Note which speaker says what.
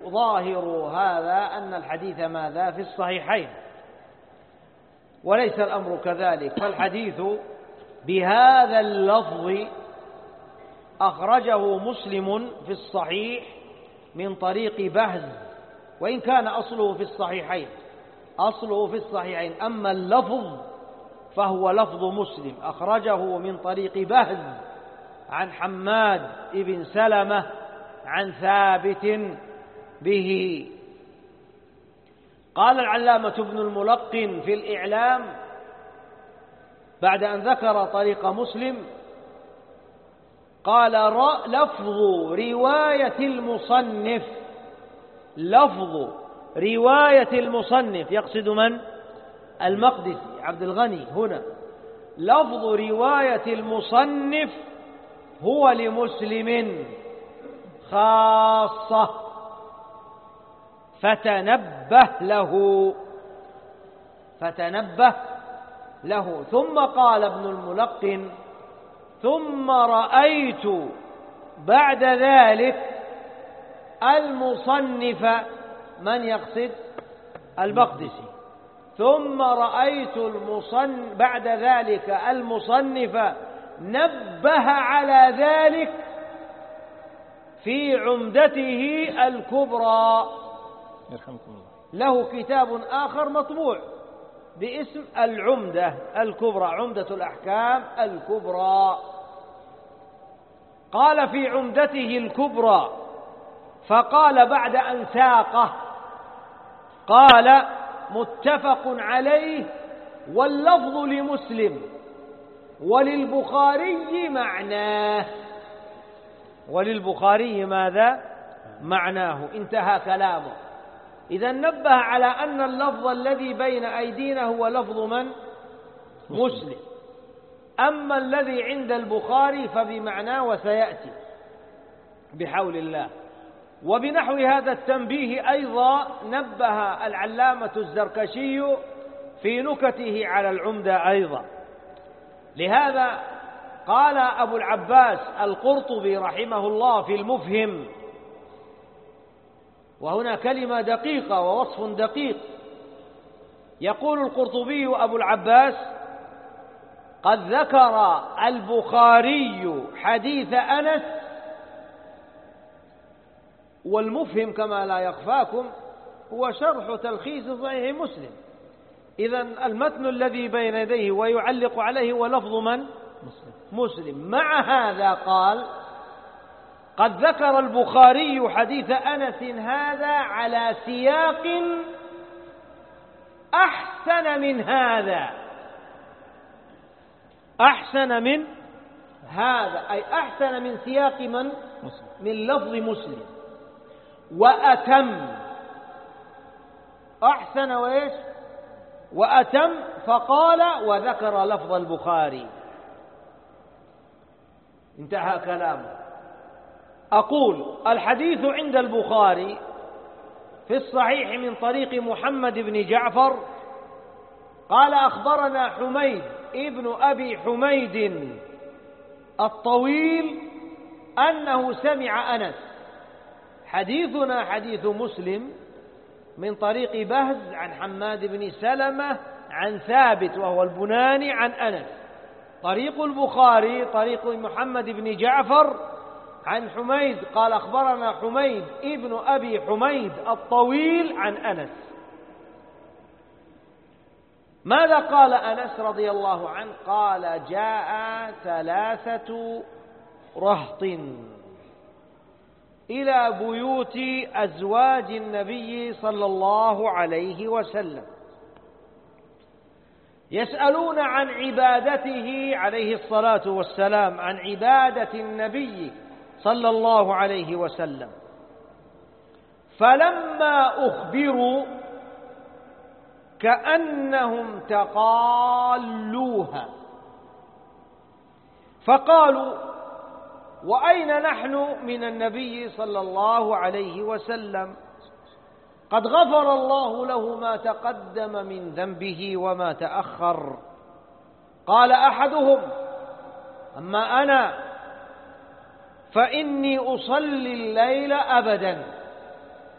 Speaker 1: ظاهر هذا أن الحديث ماذا في الصحيحين، وليس الأمر كذلك، فالحديث بهذا اللفظ أخرجه مسلم في الصحيح من طريق بهز، وإن كان أصله في الصحيحين، أصله في الصحيحين، أما اللفظ فهو لفظ مسلم أخرجه من طريق بهز عن حماد بن سلمة عن ثابت به. قال العلامة ابن الملقن في الإعلام بعد أن ذكر طريق مسلم، قال لفظ رواية المصنف، لفظ رواية المصنف، يقصد من؟ المقدسي عبد الغني هنا، لفظ رواية المصنف هو لمسلم خاصة فتنبه له، فتنبه له. ثم قال ابن الملقن: ثم رأيت بعد ذلك المصنف، من يقصد؟ المقدسي. ثم رأيت بعد ذلك المصنف نبه على ذلك في عمدته الكبرى،
Speaker 2: يرحمكم الله،
Speaker 1: له كتاب آخر مطبوع باسم العمدة الكبرى، عمدة الأحكام الكبرى. قال في عمدته الكبرى، فقال بعد أن ساقه، قال: متفق عليه واللفظ لمسلم وللبخاري معناه، وللبخاري ماذا؟ معناه. انتهى كلامه. إذا نبه على أن اللفظ الذي بين أيدينا هو لفظ من؟ مسلم. أما الذي عند البخاري فبمعناه، وسيأتي بحول الله. وبنحو هذا التنبيه أيضا نبه العلامة الزركشي في نكته على العمدة أيضا. لهذا قال أبو العباس القرطبي رحمه الله في المفهم، وهنا كلمة دقيقة ووصف دقيق، يقول القرطبي أبو العباس: قد ذكر البخاري حديث أنس، والمفهم كما لا يخفاكم هو شرح تلخيص صحيح مسلم. إذن المتن الذي بين يديه ويعلق عليه هو لفظ من؟ مسلم. مع هذا قال: قد ذكر البخاري حديث أنس هذا على سياق أحسن من هذا، أحسن من هذا، أي أحسن من سياق من؟ من لفظ مسلم، وأتم. أحسن وإيش؟ وأتم. فقال: وذكر لفظ البخاري. انتهى كلامه. أقول: الحديث عند البخاري في الصحيح من طريق محمد بن جعفر قال: أخبرنا حميد ابن أبي حميد الطويل أنه سمع أنس. حديثنا حديث مسلم من طريق بهز عن حماد بن سلمة عن ثابت وهو البناني عن أنس. طريق البخاري طريق محمد بن جعفر عن حميد، قال: أخبرنا حميد ابن أبي حميد الطويل عن أنس. ماذا قال أنس رضي الله عنه؟ قال: جاء 3 رهط إلى بيوت أزواج النبي صلى الله عليه وسلم يسألون عن عبادته عليه الصلاة والسلام، عن عبادة النبي صلى الله عليه وسلم. فلما أخبروا كأنهم تقالوها، فقالوا: وأين نحن من النبي صلى الله عليه وسلم؟ قد غفر الله له ما تقدم من ذنبه وما تأخر. قال أحدهم: أما أنا فإني أصلي الليل أبدا